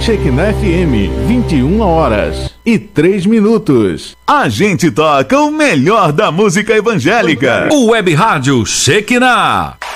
Shekinah FM, 21h03. A gente toca o melhor da música evangélica. O Web Rádio Shekinah.